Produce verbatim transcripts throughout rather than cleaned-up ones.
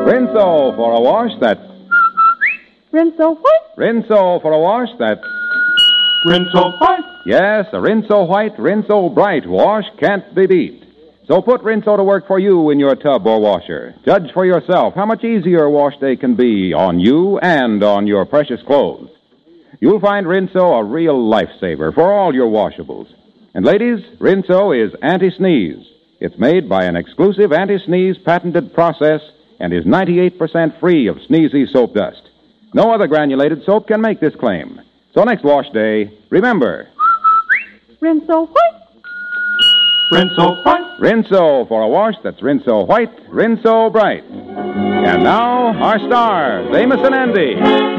Rinso for a wash that's... Rinso White. Rinso for a wash that's... Rinso White. Yes, a Rinso White, Rinso Bright wash can't be beat. So put Rinso to work for you in your tub or washer. Judge for yourself how much easier a wash day can be on you and on your precious clothes. You'll find Rinso a real lifesaver for all your washables. And ladies, Rinso is anti-sneeze. It's made by an exclusive anti-sneeze patented process and is ninety-eight percent free of sneezy soap dust. No other granulated soap can make this claim. So next wash day, remember... Rinso White. Rinso White. Rinso for a wash that's Rinso White, Rinso Bright. And now, our stars, Amos and Andy.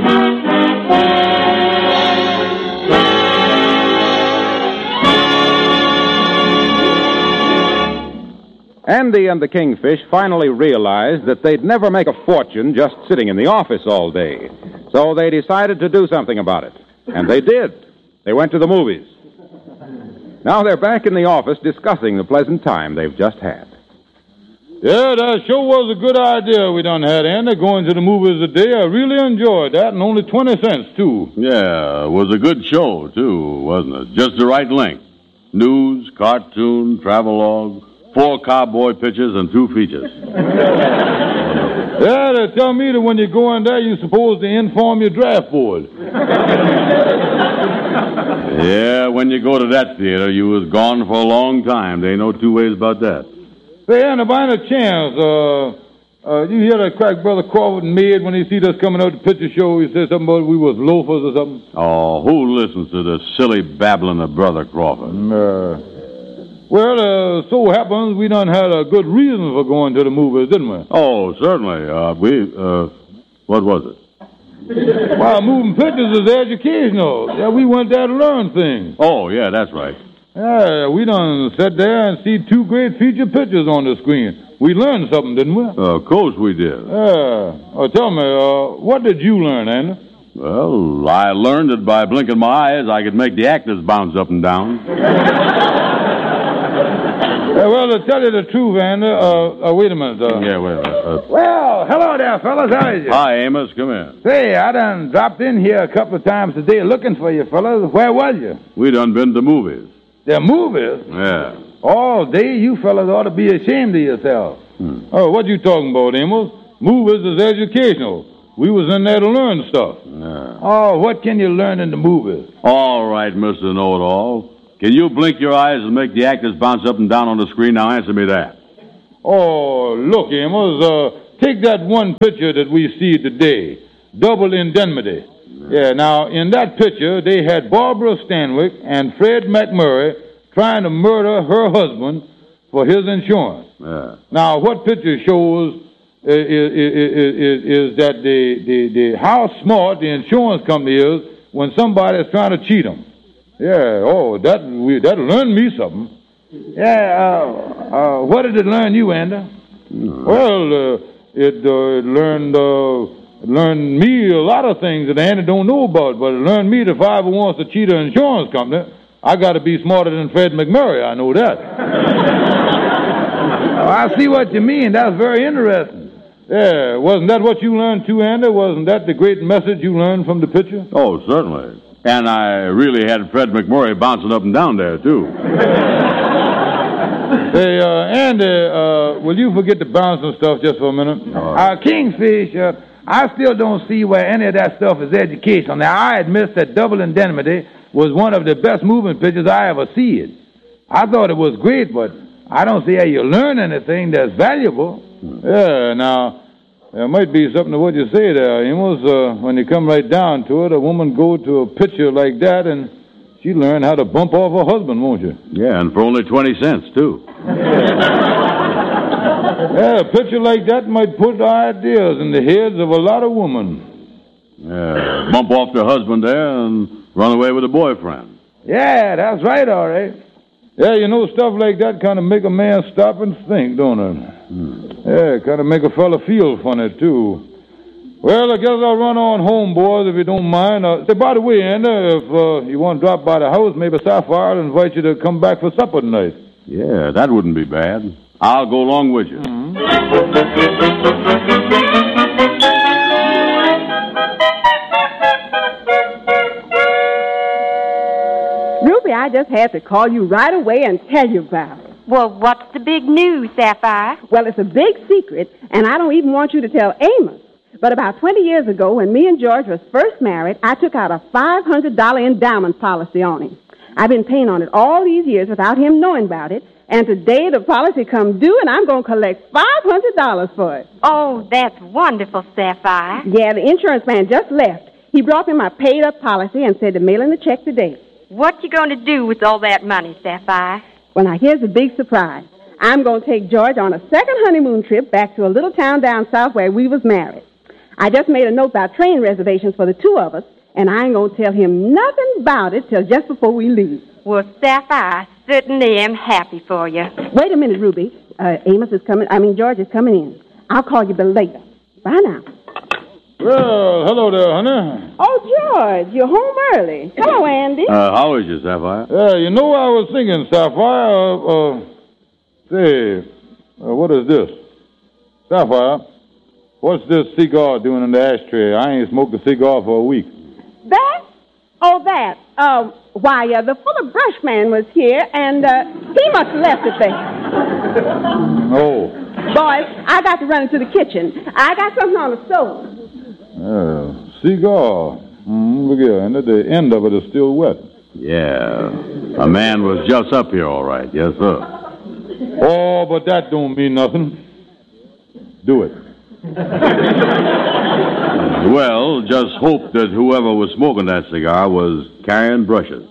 Andy and the Kingfish finally realized that they'd never make a fortune just sitting in the office all day. So they decided to do something about it. And they did. They went to the movies. Now they're back in the office discussing the pleasant time they've just had. Yeah, that sure was a good idea we done had, Andy, going to the movies today. I really enjoyed that, and only twenty cents, too. Yeah, it was a good show, too, wasn't it? Just the right length. News, cartoon, travelogue, four cowboy pictures, and two features. Yeah, they tell me that when you go in there, you're supposed to inform your draft board. Yeah, when you go to that theater, you was gone for a long time. There ain't no two ways about that. Say, Andy, by any chance, uh, uh, you hear that crack Brother Crawford made when he see us coming out to picture show? He said something about we was loafers or something? Oh, who listens to the silly babbling of Brother Crawford? Uh, well, uh, so happens we done had a good reason for going to the movies, didn't we? Oh, certainly. Uh, we, uh, what was it? Well, moving pictures is educational. Yeah, we went there to learn things. Oh, yeah, that's right. Yeah, we done sat there and see two great feature pictures on the screen. We learned something, didn't we? Uh, of course we did. Yeah. Oh, tell me, uh, what did you learn, Andy? Well, I learned that by blinking my eyes, I could make the actors bounce up and down. Yeah, well, to tell you the truth, Andy, uh, uh wait a minute. Uh, yeah, wait a minute. Uh, well, hello there, fellas. How is you? Hi, Amos. Come in. Say, I done dropped in here a couple of times today looking for you, fellas. Where was you? We done been to movies. The movies? Yeah. All day, you fellas ought to be ashamed of yourselves. Hmm. Oh, what you talking about, Amos? Movies is educational. We was in there to learn stuff. Yeah. Oh, what can you learn in the movies? All right, Mister Know-It-All. Can you blink your eyes and make the actors bounce up and down on the screen? Now answer me that. Oh, look, Amos, uh, take that one picture that we see today, Double Indemnity. Yeah, now, in that picture, they had Barbara Stanwyck and Fred McMurray trying to murder her husband for his insurance. Yeah. Now, what picture shows uh, is, is, is, is that the, the, the how smart the insurance company is when somebody is trying to cheat them. Yeah, oh, that we, that learned me something. Yeah, uh, uh, what did it learn you, Andy? Mm. Well, uh, it, uh, it learned uh, it learned me a lot of things that Andy don't know about, but it learned me that if I ever wants to cheat an insurance company, I got to be smarter than Fred McMurray. I know that. Oh, I see what you mean. That's very interesting. Yeah, wasn't that what you learned too, Andy? Wasn't that the great message you learned from the picture? Oh, certainly. And I really had Fred McMurray bouncing up and down there, too. Hey, uh, Andy, uh, will you forget the bouncing stuff just for a minute? Uh, Kingfish, uh, I still don't see where any of that stuff is educational. Now, I admit that Double Indemnity was one of the best moving pictures I ever seen. I thought it was great, but I don't see how you learn anything that's valuable. Yeah, now... There might be something to what you say there, Amos. Uh, when you come right down to it, a woman go to a picture like that, and she learn how to bump off her husband, won't you? Yeah, and for only twenty cents, too. Yeah, a picture like that might put ideas in the heads of a lot of women. Yeah, bump off their husband there and run away with a boyfriend. Yeah, that's right, all right. Yeah, you know, stuff like that kind of make a man stop and think, don't it? Hmm. Yeah, kind of make a fella feel funny, too. Well, I guess I'll run on home, boys, if you don't mind. Uh, say, by the way, Andy, if uh, you want to drop by the house, maybe Sapphire will invite you to come back for supper tonight. Yeah, that wouldn't be bad. I'll go along with you. Mm-hmm. just had to call you right away and tell you about it. Well, what's the big news, Sapphire? Well, it's a big secret, and I don't even want you to tell Amos. But about twenty years ago, when me and George was first married, I took out a five hundred dollars endowment policy on him. I've been paying on it all these years without him knowing about it, and today the policy come due, and I'm going to collect five hundred dollars for it. Oh, that's wonderful, Sapphire. Yeah, the insurance man just left. He brought me my paid-up policy and said to mail in the check today. What you going to do with all that money, Sapphire? Well, now, here's the big surprise. I'm going to take George on a second honeymoon trip back to a little town down south where we was married. I just made a note about train reservations for the two of us, and I ain't going to tell him nothing about it till just before we leave. Well, Sapphire, certainly am happy for you. Wait a minute, Ruby. Uh, Amos is coming. I mean, George is coming in. I'll call you Bill later. Bye now. Well, hello there, honey. Oh, George, you're home early. Hello, Andy. Uh, how is you, Sapphire? Yeah, you know, I was thinking, Sapphire, uh, uh say, uh, what is this? Sapphire, what's this cigar doing in the ashtray? I ain't smoked a cigar for a week. That? Oh, that. Uh, why, uh, the Fuller Brush man was here, and uh, he must have left it there. Oh. Boys, I got to run into the kitchen. I got something on the stove. Uh, cigar. Mm, look here, and at the end of it is still wet. Yeah. A man was just up here, all right. Yes, sir. Oh, but that don't mean nothing. Do it. Well, just hope that whoever was smoking that cigar was carrying brushes.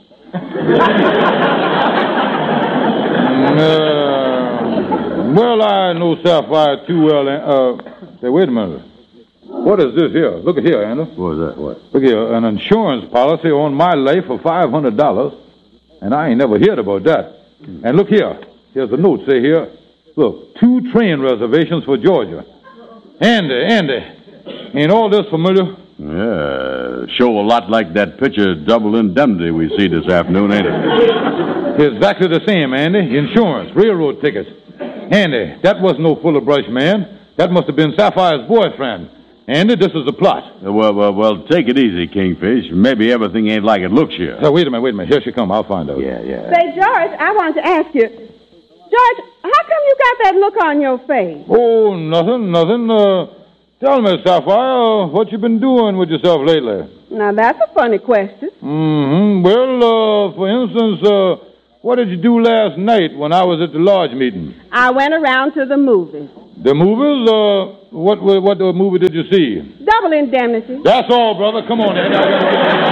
uh, well, I know Sapphire too well. Uh, say, wait a minute. What is this here? Look at here, Anna. What was that? What? Look here, an insurance policy on my life for five hundred dollars, and I ain't never heard about that. And look here. Here's a note, say here. Look, two train reservations for Georgia. Andy, Andy, ain't all this familiar? Yeah, show a lot like that picture of Double Indemnity we see this afternoon, ain't it? Exactly the same, Andy. Insurance, railroad tickets. Andy, that wasn't no Fuller Brush man. That must have been Sapphire's boyfriend. Andy, this is a plot. Uh, well, well, well, take it easy, Kingfish. Maybe everything ain't like it looks here. Uh, wait a minute, wait a minute. Here she come. I'll find out. Yeah, yeah. Say, George, I wanted to ask you, George, how come you got that look on your face? Oh, nothing, nothing. Uh, tell me, Sapphire, uh, what you been doing with yourself lately? Now, that's a funny question. Mm-hmm. Well, uh, for instance, uh, what did you do last night when I was at the lodge meeting? I went around to the movies. The movies? Uh, what, what, what movie did you see? Double Indemnity. That's all, brother. Come on, Andy.